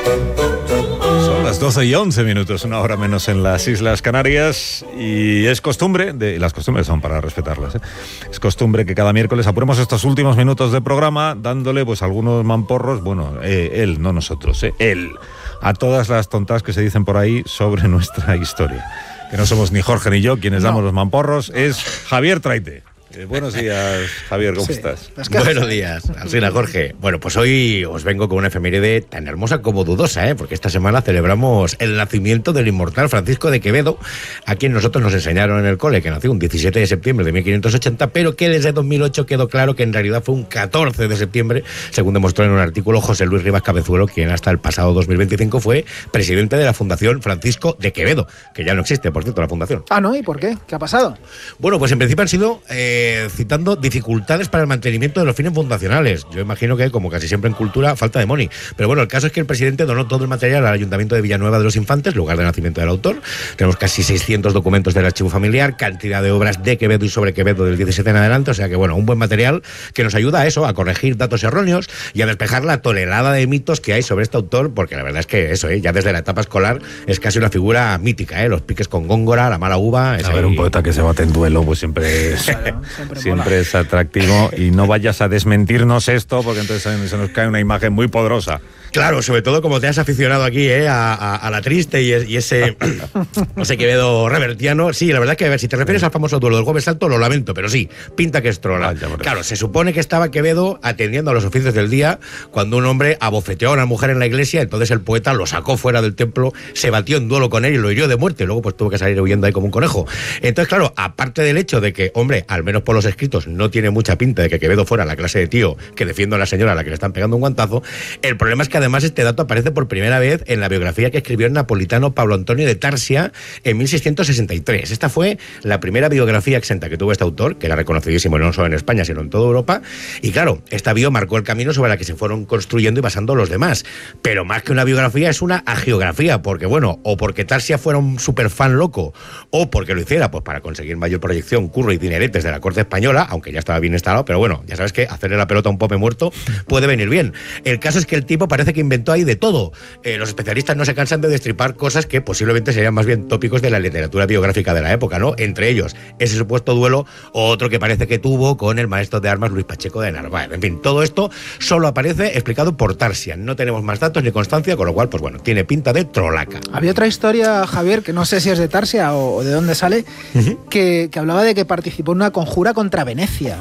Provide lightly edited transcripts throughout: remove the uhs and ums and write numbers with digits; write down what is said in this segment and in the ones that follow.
Son las 12:11, una hora menos en las Islas Canarias, y es costumbre, las costumbres son para respetarlas, es costumbre que cada miércoles apuremos estos últimos minutos de programa dándole pues algunos mamporros, él, no nosotros, él, a todas las tontas que se dicen por ahí sobre nuestra historia. Que no somos ni Jorge ni yo quienes damos los mamporros, es Javier Traite. Buenos días, Javier, ¿cómo estás? Buenos días, Alsina, Jorge. Bueno, pues hoy os vengo con una efeméride tan hermosa como dudosa, porque esta semana celebramos el nacimiento del inmortal Francisco de Quevedo, a quien nosotros nos enseñaron en el cole, que nació un 17 de septiembre de 1580, pero que desde 2008 quedó claro que en realidad fue un 14 de septiembre, según demostró en un artículo José Luis Rivas Cabezuelo, quien hasta el pasado 2025 fue presidente de la Fundación Francisco de Quevedo, que ya no existe, por cierto, la fundación. Ah, ¿no? ¿Y por qué? ¿Qué ha pasado? Bueno, pues en principio han sido citando dificultades para el mantenimiento de los fines fundacionales. Yo imagino que, como casi siempre en cultura, falta de money. Pero bueno, el caso es que el presidente donó todo el material al Ayuntamiento de Villanueva de los Infantes, lugar de nacimiento del autor. Tenemos casi 600 documentos del archivo familiar, cantidad de obras de Quevedo y sobre Quevedo del 17 en adelante, o sea que bueno, un buen material que nos ayuda a eso, a corregir datos erróneos y a despejar la tonelada de mitos que hay sobre este autor, porque la verdad es que eso, ya desde la etapa escolar es casi una figura mítica, los piques con Góngora, la mala uva. A ver, un poeta que se bate en duelo, pues siempre es... Claro, siempre es atractivo, y no vayas a desmentirnos esto, porque entonces se nos cae una imagen muy poderosa. Claro, sobre todo como te has aficionado aquí a la triste y ese Quevedo revertiano. Sí, la verdad es que, a ver, si te refieres al famoso duelo del Jueves Santo, lo lamento, pero sí, pinta que es trola. Claro, se supone que estaba Quevedo atendiendo a los oficios del día cuando un hombre abofeteó a una mujer en la iglesia, entonces el poeta lo sacó fuera del templo, se batió en duelo con él y lo hirió de muerte, luego pues tuvo que salir huyendo ahí como un conejo. Entonces, claro, aparte del hecho de que, hombre, al menos por los escritos no tiene mucha pinta de que Quevedo fuera la clase de tío que defiende a la señora a la que le están pegando un guantazo, el problema es que además este dato aparece por primera vez en la biografía que escribió el napolitano Pablo Antonio de Tarsia en 1663. Esta fue la primera biografía exenta que tuvo este autor, que era reconocidísimo no solo en España, sino en toda Europa. Y claro, esta bio marcó el camino sobre la que se fueron construyendo y basando los demás. Pero más que una biografía, es una agiografía, porque bueno, o porque Tarsia fuera un superfan loco, o porque lo hiciera pues para conseguir mayor proyección, curro y dineretes de la corte española, aunque ya estaba bien instalado, pero bueno, ya sabes que hacerle la pelota a un pope muerto puede venir bien. El caso es que el tipo parece que inventó ahí de todo. Los especialistas no se cansan de destripar cosas que posiblemente serían más bien tópicos de la literatura biográfica de la época, ¿no? Entre ellos, ese supuesto duelo, o otro que parece que tuvo con el maestro de armas Luis Pacheco de Narváez. En fin, todo esto solo aparece explicado por Tarsia. No tenemos más datos ni constancia, con lo cual, pues bueno, tiene pinta de trolaca. Había otra historia, Javier, que no sé si es de Tarsia o de dónde sale, que hablaba de que participó en una conjura contra Venecia.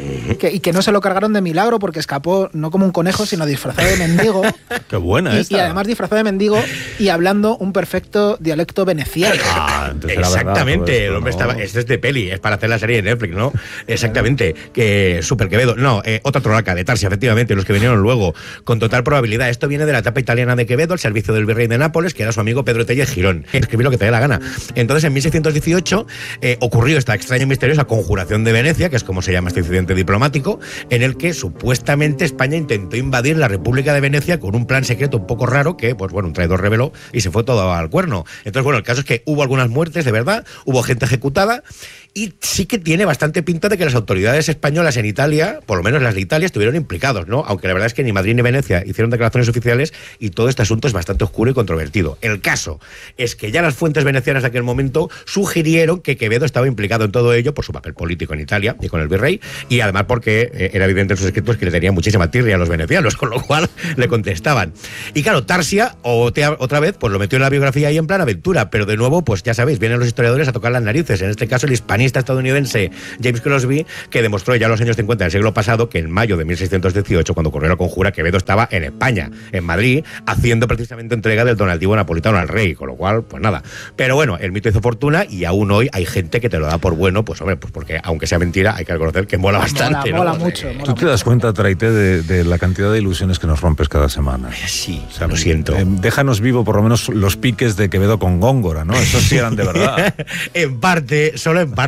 Y que no se lo cargaron de milagro porque escapó no como un conejo, sino disfrazado de mendigo. ¡Qué buena esta! Y además disfrazado de mendigo y hablando un perfecto dialecto veneciano. Exactamente, verdad, el hombre estaba... Este es de peli, es para hacer la serie de Netflix, ¿no? Exactamente, que Super Quevedo. No, otra trolaca de Tarsia, efectivamente, los que vinieron luego, con total probabilidad. Esto viene de la etapa italiana de Quevedo, al servicio del virrey de Nápoles, que era su amigo Pedro Tellez Girón. Escribí lo que te dé la gana. Entonces, en 1618 ocurrió esta extraña y misteriosa conjuración de Venecia, que es como se llama este incidente diplomático, en el que supuestamente España intentó invadir la República de Venecia con un plan secreto un poco raro que, pues bueno, un traidor reveló y se fue todo al cuerno. Entonces, bueno, el caso es que hubo algunas muertes, de verdad, hubo gente ejecutada, y sí que tiene bastante pinta de que las autoridades españolas en Italia, por lo menos las de Italia, estuvieron implicados, ¿no? Aunque la verdad es que ni Madrid ni Venecia hicieron declaraciones oficiales y todo este asunto es bastante oscuro y controvertido. El caso es que ya las fuentes venecianas de aquel momento sugirieron que Quevedo estaba implicado en todo ello por su papel político en Italia y con el virrey, y además porque era evidente en sus escritos que le tenían muchísima tirria a los venecianos, con lo cual le contestaban. Y claro, Tarsia, otra vez, pues lo metió en la biografía ahí en plan aventura, pero de nuevo, pues ya sabéis, vienen los historiadores a tocar las narices. En este caso, el hispanista estadounidense James Crosby, que demostró ya en los años 50 del siglo pasado que en mayo de 1618, cuando ocurrió la conjura, Quevedo estaba en España, en Madrid, haciendo precisamente entrega del donativo napolitano al rey, con lo cual, pues nada. Pero bueno, el mito hizo fortuna y aún hoy hay gente que te lo da por bueno, pues hombre, pues porque aunque sea mentira, hay que reconocer que mola bastante. Mola mucho. ¿Tú te das cuenta, Traite, de la cantidad de ilusiones que nos rompes cada semana? Sí, o sea, lo siento. Déjanos vivo por lo menos los piques de Quevedo con Góngora, ¿no? Esos sí eran de verdad. En parte, solo en parte.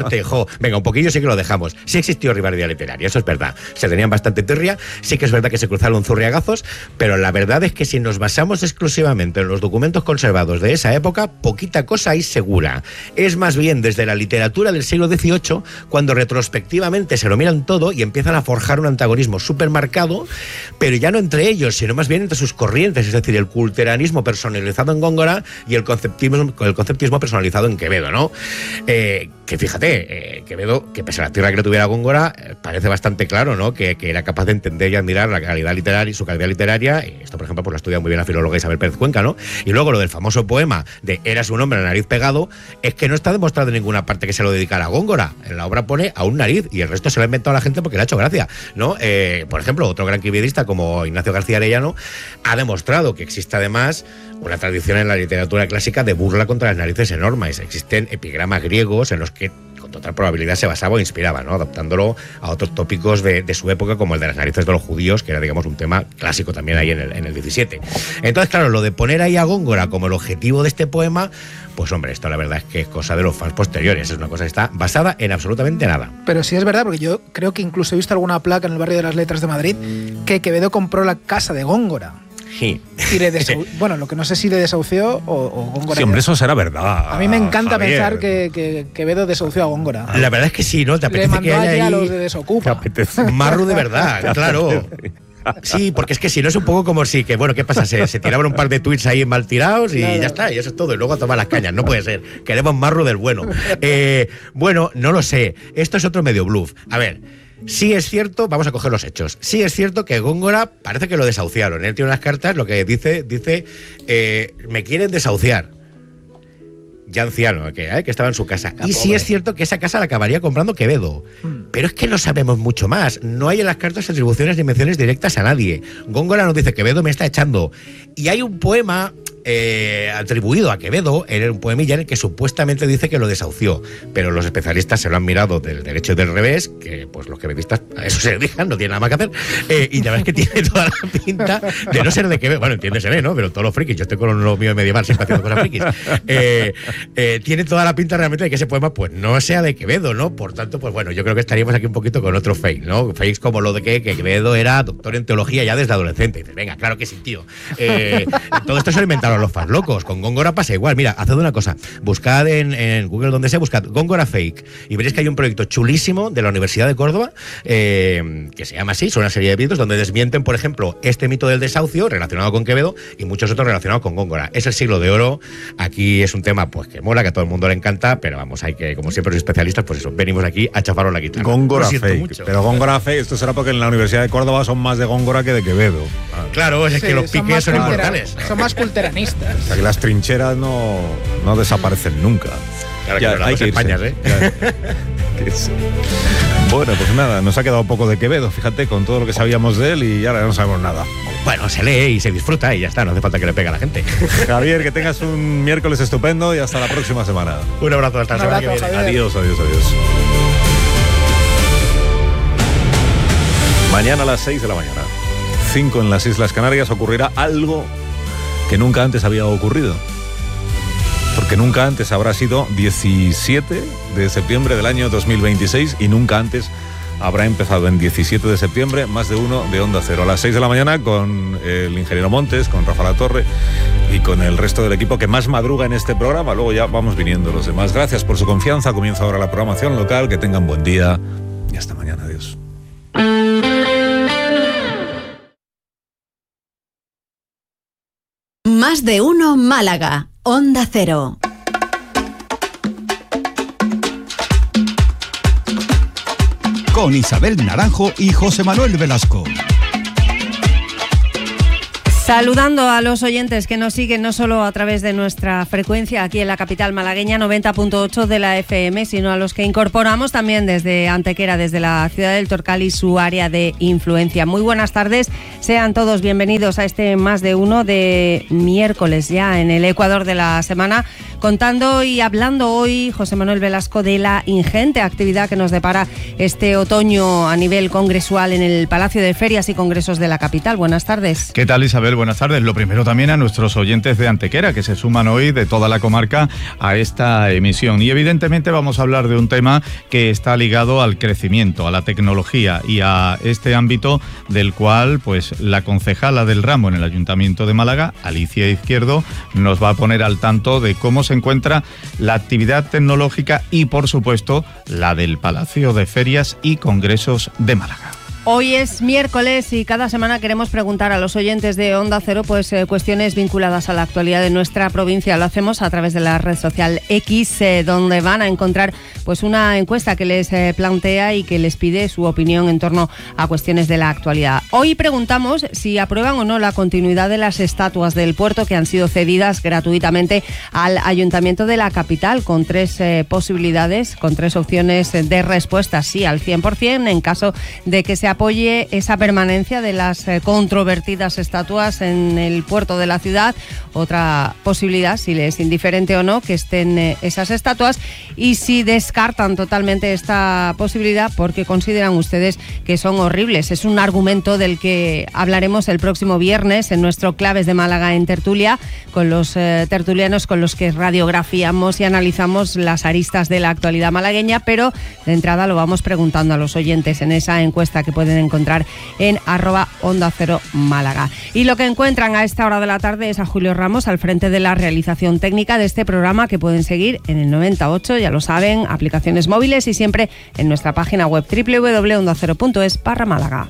parte, venga, un poquillo sí que lo dejamos. Sí existió rivalidad literaria, eso es verdad. Se tenían bastante tirria, sí que es verdad que se cruzaron zurriagazos, pero la verdad es que si nos basamos exclusivamente en los documentos conservados de esa época, poquita cosa hay segura. Es más bien desde la literatura del siglo XVIII, cuando retrospectivamente se lo miran todo y empiezan a forjar un antagonismo súper marcado, pero ya no entre ellos, sino más bien entre sus corrientes, es decir, el culteranismo personalizado en Góngora y el conceptismo personalizado en Quevedo, ¿no? Que fíjate, Quevedo, que pese a la tierra que no tuviera Góngora, parece bastante claro, ¿no? Que era capaz de entender y admirar la calidad literaria y su calidad literaria, y esto, por ejemplo, pues lo estudia muy bien la filóloga Isabel Pérez Cuenca, ¿no? Y luego lo del famoso poema de Eras un hombre a nariz pegado, es que no está demostrado en ninguna parte que se lo dedicara a Góngora. En la obra pone a un nariz, y el resto se lo ha inventado a la gente porque le ha hecho gracia, ¿no? Por ejemplo, otro gran quevedista como Ignacio García Arellano ha demostrado que existe además una tradición en la literatura clásica de burla contra las narices enormes. Existen epigramas griegos en los que con total probabilidad se basaba o inspiraba, ¿no? Adaptándolo a otros tópicos de su época, como el de las narices de los judíos, que era, digamos, un tema clásico también ahí en el 17. Entonces, claro, lo de poner ahí a Góngora como el objetivo de este poema, pues hombre, esto la verdad es que es cosa de los fans posteriores, es una cosa que está basada en absolutamente nada. Pero sí es verdad, porque yo creo que incluso he visto alguna placa en el barrio de las Letras de Madrid que Quevedo compró la casa de Góngora. Sí. Y bueno, lo que no sé si le desahució o Góngora. Sí, hombre, eso será verdad. A mí me encanta Javier. pensar que Quevedo desahució a Góngora. La verdad es que sí, ¿no? Te apetece le mandó que haya allí a ahí los de Desocupa. marru de verdad, claro. Sí, porque es que si no es un poco como si, que bueno, ¿qué pasa? Se tiraban un par de tweets ahí mal tirados y claro, ya está, y eso es todo, y luego a tomar las cañas, no puede ser, queremos marru del bueno. Bueno, no lo sé, esto es otro medio bluff. A ver, sí es cierto, vamos a coger los hechos, sí es cierto que Góngora parece que lo desahuciaron, él tiene unas cartas, lo que dice, me quieren desahuciar. Ya anciano, que estaba en su casa. Y sí es cierto que esa casa la acabaría comprando Quevedo. Pero es que no sabemos mucho más. No hay en las cartas atribuciones ni menciones directas a nadie. Góngora nos dice, Quevedo me está echando. Y hay un poema atribuido a Quevedo, era un poemilla en el que supuestamente dice que lo desahució, pero los especialistas se lo han mirado del derecho y del revés, que pues los quevedistas a eso se dedican, no tienen nada más que hacer, y la verdad es que tiene toda la pinta de no ser de Quevedo, bueno, entiéndese, ¿no? Pero todos los frikis, yo estoy con lo mío medieval siempre haciendo cosas frikis, tiene toda la pinta realmente de que ese poema pues no sea de Quevedo, ¿no? Por tanto, pues bueno, yo creo que estaríamos aquí un poquito con otro fake, ¿no? Fakes como lo de que Quevedo era doctor en teología ya desde adolescente, y dices, venga, claro que sí, tío. Todo esto se lo inventaron los fans locos. Con Góngora pasa igual. Mira, haced una cosa. Buscad en Google, donde sea, buscad Góngora Fake y veréis que hay un proyecto chulísimo de la Universidad de Córdoba que se llama así, son una serie de vídeos donde desmienten, por ejemplo, este mito del desahucio relacionado con Quevedo y muchos otros relacionados con Góngora. Es el siglo de oro. Aquí es un tema pues que mola, que a todo el mundo le encanta, pero vamos, hay que, como siempre los especialistas, pues eso, venimos aquí a chafaros la guitarra. Góngora Fake. Pero Góngora Fake, esto será porque en la Universidad de Córdoba son más de Góngora que de Quevedo. Claro, es que los piques son inmortales. Son más culteranistas. O sea, que las trincheras no desaparecen nunca. Claro, ya, que hay que España, Bueno, pues nada, nos ha quedado poco de Quevedo, fíjate, con todo lo que sabíamos de él y ahora no sabemos nada. Bueno, se lee y se disfruta y ya está, no hace falta que le pegue a la gente. Javier, que tengas un miércoles estupendo y hasta la próxima semana. Un abrazo, hasta la semana que viene. Javier. Adiós. Mañana a las 6 de la mañana, 5 en las Islas Canarias, ocurrirá algo que nunca antes había ocurrido. Porque nunca antes habrá sido 17 de septiembre del año 2026 y nunca antes habrá empezado en 17 de septiembre más de uno de Onda Cero. A las 6 de la mañana con el ingeniero Montes, con Rafa Latorre y con el resto del equipo que más madruga en este programa. Luego ya vamos viniendo los demás. Gracias por su confianza. Comienza ahora la programación local. Que tengan buen día y hasta mañana. Adiós. Más de uno Málaga, Onda Cero. Con Isabel Naranjo y José Manuel Velasco. Saludando a los oyentes que nos siguen no solo a través de nuestra frecuencia aquí en la capital malagueña 90.8 de la FM, sino a los que incorporamos también desde Antequera, desde la ciudad del Torcal y su área de influencia. Muy buenas tardes, sean todos bienvenidos a este Más de Uno de miércoles ya en el Ecuador de la semana, contando y hablando hoy, José Manuel Velasco, de la ingente actividad que nos depara este otoño a nivel congresual en el Palacio de Ferias y Congresos de la capital. Buenas tardes. ¿Qué tal, Isabel? buenas tardes. Lo primero también a nuestros oyentes de Antequera, que se suman hoy de toda la comarca a esta emisión. Y evidentemente vamos a hablar de un tema que está ligado al crecimiento, a la tecnología y a este ámbito del cual pues la concejala del ramo en el Ayuntamiento de Málaga, Alicia Izquierdo, nos va a poner al tanto de cómo se encuentra la actividad tecnológica y, por supuesto, la del Palacio de Ferias y Congresos de Málaga. Hoy es miércoles y cada semana queremos preguntar a los oyentes de Onda Cero cuestiones vinculadas a la actualidad de nuestra provincia. Lo hacemos a través de la red social X, donde van a encontrar pues una encuesta que les plantea y que les pide su opinión en torno a cuestiones de la actualidad. Hoy preguntamos si aprueban o no la continuidad de las estatuas del puerto que han sido cedidas gratuitamente al Ayuntamiento de la capital, con tres posibilidades, con tres opciones de respuesta: sí al 100%, en caso de que se apoye esa permanencia de las controvertidas estatuas en el puerto de la ciudad; otra posibilidad, si les es indiferente o no que estén esas estatuas; y si descartan totalmente esta posibilidad porque consideran ustedes que son horribles. Es un argumento del que hablaremos el próximo viernes en nuestro Claves de Málaga en tertulia, con los tertulianos con los que radiografiamos y analizamos las aristas de la actualidad malagueña, pero de entrada lo vamos preguntando a los oyentes en esa encuesta que pueden encontrar en @OndaCeroMálaga. Y lo que encuentran a esta hora de la tarde es a Julio Ramos al frente de la realización técnica de este programa, que pueden seguir en el 98, ya lo saben, aplicaciones móviles y siempre en nuestra página web www.ondacero.es/Málaga.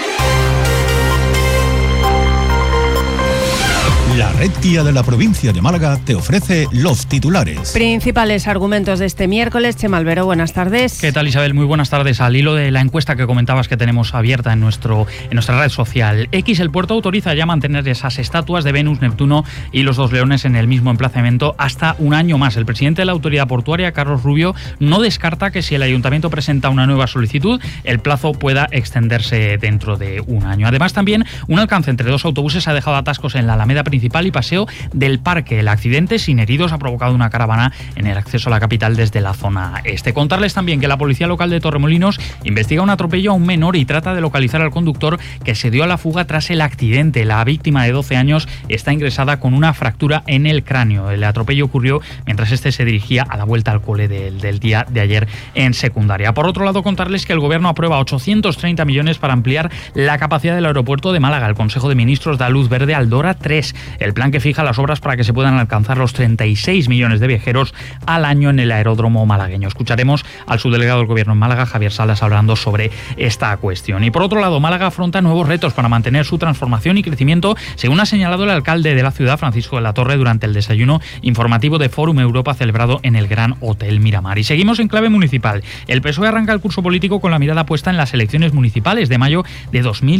La Red Guía de la provincia de Málaga te ofrece los titulares. Principales argumentos de este miércoles. Chema Albero, buenas tardes. ¿Qué tal, Isabel? Muy buenas tardes. Al hilo de la encuesta que comentabas que tenemos abierta en nuestra red social X, el puerto autoriza ya mantener esas estatuas de Venus, Neptuno y los dos leones en el mismo emplazamiento hasta un año más. El presidente de la autoridad portuaria, Carlos Rubio, no descarta que si el ayuntamiento presenta una nueva solicitud, el plazo pueda extenderse dentro de un año. Además, también un alcance entre dos autobuses ha dejado atascos en la Alameda principal y paseo del Parque. El accidente, sin heridos, ha provocado una caravana en el acceso a la capital desde la zona este. Contarles también que la policía local de Torremolinos investiga un atropello a un menor y trata de localizar al conductor que se dio a la fuga tras el accidente. La víctima, de 12 años, está ingresada con una fractura en el cráneo. El atropello ocurrió mientras este se dirigía a la vuelta al cole del día de ayer en secundaria. Por otro lado, contarles que el Gobierno aprueba 830 millones para ampliar la capacidad del aeropuerto de Málaga. El Consejo de Ministros da luz verde al Dora 3, el plan que fija las obras para que se puedan alcanzar los 36 millones de viajeros al año en el aeródromo malagueño. Escucharemos al subdelegado del Gobierno en Málaga, Javier Salas, hablando sobre esta cuestión. Y por otro lado, Málaga afronta nuevos retos para mantener su transformación y crecimiento, según ha señalado el alcalde de la ciudad, Francisco de la Torre, durante el desayuno informativo de Fórum Europa celebrado en el Gran Hotel Miramar. Y seguimos en clave municipal. El PSOE arranca el curso político con la mirada puesta en las elecciones municipales de mayo de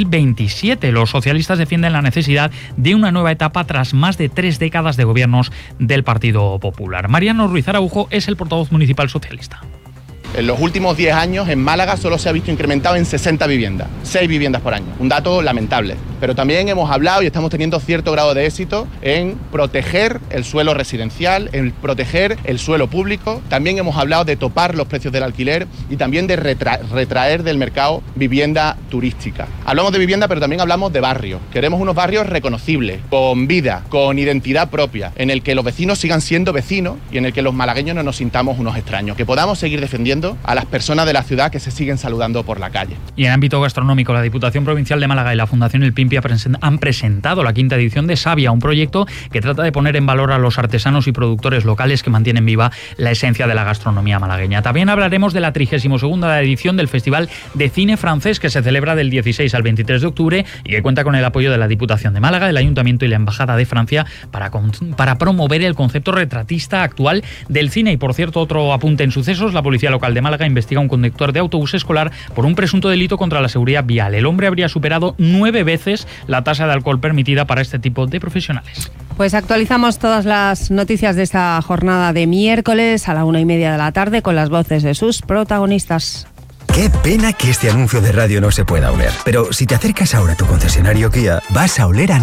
2027. Los socialistas defienden la necesidad de una nueva etapa tras más de 3 décadas de gobiernos del Partido Popular. Mariano Ruiz Araujo es el portavoz municipal socialista. En los últimos 10 años en Málaga solo se ha visto incrementado en 60 viviendas, 6 viviendas por año, un dato lamentable. Pero también hemos hablado y estamos teniendo cierto grado de éxito en proteger el suelo residencial, en proteger el suelo público. También hemos hablado de topar los precios del alquiler y también de retraer del mercado vivienda turística. Hablamos de vivienda, pero también hablamos de barrios. Queremos unos barrios reconocibles, con vida, con identidad propia, en el que los vecinos sigan siendo vecinos y en el que los malagueños no nos sintamos unos extraños, que podamos seguir defendiendo a las personas de la ciudad que se siguen saludando por la calle. Y en ámbito gastronómico, la Diputación Provincial de Málaga y la Fundación El Pimpi han presentado la 5ª edición de Savia, un proyecto que trata de poner en valor a los artesanos y productores locales que mantienen viva la esencia de la gastronomía malagueña. También hablaremos de la 32ª edición del Festival de Cine Francés, que se celebra del 16 al 23 de octubre y que cuenta con el apoyo de la Diputación de Málaga, el Ayuntamiento y la Embajada de Francia para promover el concepto retratista actual del cine. Y por cierto, otro apunte en sucesos: la Policía Local de Málaga investiga a un conductor de autobús escolar por un presunto delito contra la seguridad vial. El hombre habría superado 9 veces la tasa de alcohol permitida para este tipo de profesionales. Pues actualizamos todas las noticias de esta jornada de miércoles a la 1:30 de la tarde con las voces de sus protagonistas. Qué pena que este anuncio de radio no se pueda oler. Pero si te acercas ahora a tu concesionario Kia, vas a oler a